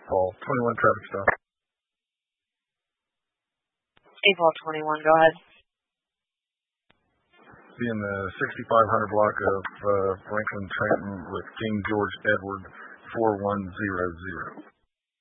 Paul, 21 traffic stop. Paul 21, go ahead. Be in the 6500 block of Franklin Trenton with King George Edward 4100.